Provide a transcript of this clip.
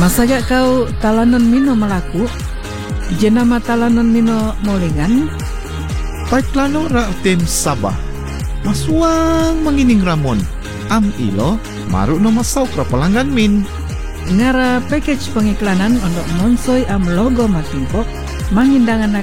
Masaga kau talanon mino melaku, jenama talanon mino molingan. Paiklano ra tim Sabah. Masuang mangining Ramon. Am ilo maru no masaw kra pelanggan min. Ngara package pengiklanan untuk monsoy am logo matimpok mangindangan